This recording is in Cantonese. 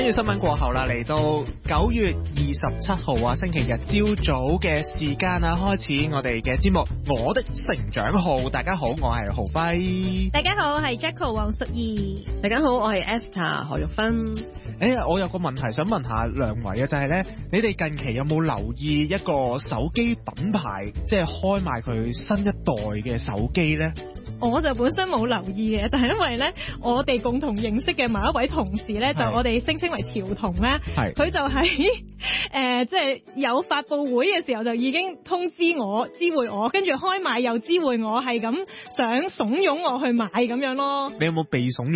跟住新聞過後啦，嚟到9月27號啊，星期日朝早嘅時間啊，開始我哋嘅節目《我的成長號》。大家好，我係豪輝。 大家好，我係 Jacko 黃淑儀。 大家好，我係 Esther 何玉芬。 我有個問題想問下兩位啊，就係咧，你哋近期有冇留意一個手機品牌，即係開賣佢新一代嘅手機咧？ 我就本身冇留意嘅，但係因為咧，我哋共同認識嘅某一位同事咧，就我哋聲稱為潮童咧，佢就喺即係有發佈會嘅時候就已經通知我、知會我，跟住開賣又知會我，係咁想慫恿我去買咁樣咯。 你有冇被慫恿